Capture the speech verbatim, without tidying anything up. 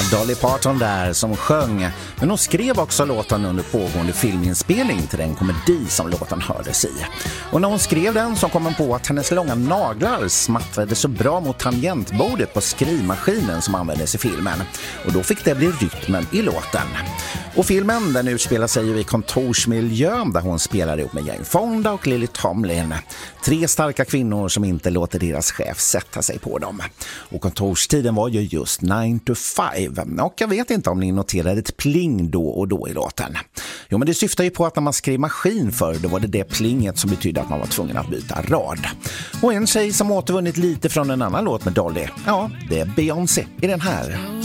Dolly Parton där som sjöng, men hon skrev också låten under pågående filminspelning till den komedi som låten hördes i. Och när hon skrev den så kom hon på att hennes långa naglar smattrade så bra mot tangentbordet på skrivmaskinen som användes i filmen. Och då fick det bli rytmen i låten. Och filmen den utspelar sig ju i kontorsmiljön där hon spelar ihop med Jane Fonda och Lily Tomlin. Tre starka kvinnor som inte låter deras chef sätta sig på dem. Och kontorstiden var ju just nine to five. Och jag vet inte om ni noterade ett pling då och då i låten. Jo, men det syftar ju på att när man skrev maskin för då var det det plinget som betydde att man var tvungen att byta rad. Och en tjej som återvunnit lite från en annan låt med Dolly, ja, det är Beyoncé i den här.